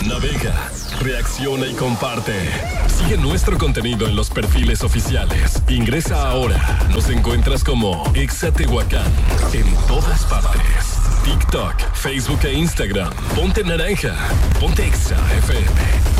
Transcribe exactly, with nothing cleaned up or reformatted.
Navega, reacciona y comparte. Sigue nuestro contenido en los perfiles oficiales. Ingresa ahora. Nos encuentras como Exa Tehuacán en todas partes. TikTok, Facebook e Instagram. Ponte naranja. Ponte Exa F M.